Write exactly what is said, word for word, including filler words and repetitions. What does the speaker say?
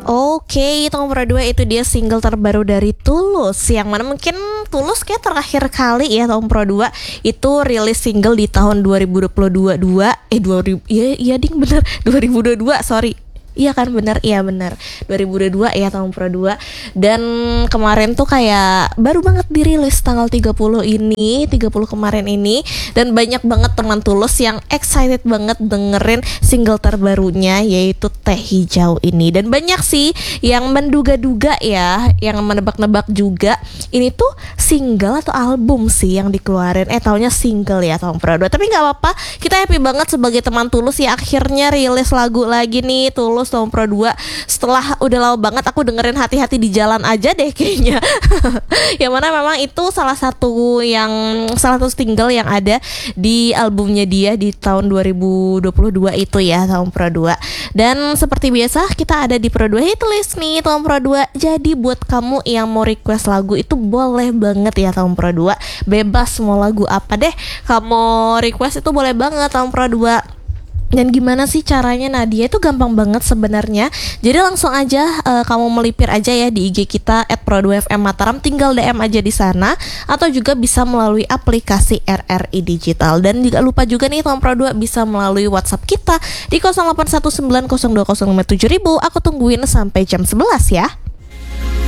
Oke, Tong Pro dua itu dia single terbaru dari Tulus. Yang mana mungkin Tulus kayak terakhir kali ya Tong Pro dua itu rilis single di tahun dua ribu dua puluh dua. Eh dua ribu Iya iya ding bener dua ribu dua puluh dua, sorry. Iya kan bener, iya bener dua ribu dua puluh dua ya Tong Pro dua. Dan kemarin tuh kayak baru banget dirilis tanggal tiga puluh ini, tiga puluh kemarin ini. Dan banyak banget teman Tulus yang excited banget dengerin single terbarunya, yaitu Teh Hijau ini. Dan banyak sih yang menduga-duga ya, yang menebak-nebak juga ini tuh single atau album sih yang dikeluarin. Eh taunya single ya Tong Pro dua. Tapi gak apa-apa, kita happy banget sebagai teman Tulus ya, akhirnya rilis lagu lagi nih Tulus Tong Pro dua. Setelah udah lama banget aku dengerin Hati-Hati di Jalan aja deh kayaknya. Yang mana memang itu salah satu yang salah satu single yang ada di albumnya dia di tahun dua ribu dua puluh dua itu ya Tong Pro dua. Dan seperti biasa kita ada di Pro dua Hitlist nih Tong Pro dua. Jadi buat kamu yang mau request lagu itu boleh banget ya Tong Pro dua. Bebas mau lagu apa deh kamu request, itu boleh banget Tong Pro dua. Dan gimana sih caranya Nadia? Itu gampang banget sebenarnya. Jadi langsung aja uh, kamu melipir aja ya di I G kita et pro dua F M Mataram, tinggal D M aja di sana, atau juga bisa melalui aplikasi R R I Digital. Dan tidak lupa juga nih Tong Pro dua bisa melalui WhatsApp kita di nol delapan satu sembilan nol dua nol lima tujuh ribu. Aku tungguin sampai jam sebelas ya.